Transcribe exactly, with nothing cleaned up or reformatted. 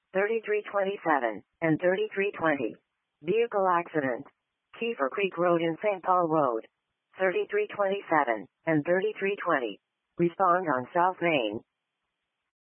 thirty-three twenty-seven, and thirty-three twenty. Vehicle accident. Kiefer Creek Road and Saint Paul Road. thirty-three twenty-seven, and thirty-three twenty. Respond on South Main.